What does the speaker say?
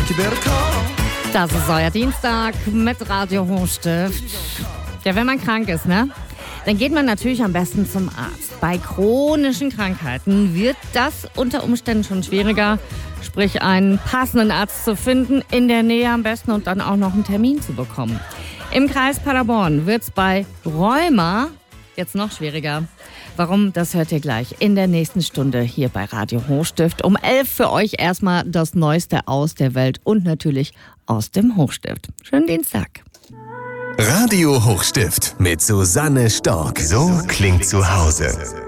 Das ist euer Dienstag mit Radio Hochstift. Ja, wenn man krank ist, ne? Dann geht man natürlich am besten zum Arzt. Bei chronischen Krankheiten wird das unter Umständen schon schwieriger, sprich einen passenden Arzt zu finden, in der Nähe am besten und dann auch noch einen Termin zu bekommen. Im Kreis Paderborn wird es bei Rheuma jetzt noch schwieriger. Warum, das hört ihr gleich in der nächsten Stunde hier bei Radio Hochstift. Um 11 für euch erstmal das Neueste aus der Welt und natürlich aus dem Hochstift. Schönen Dienstag. Radio Hochstift mit Susanne Stork. So klingt zu Hause.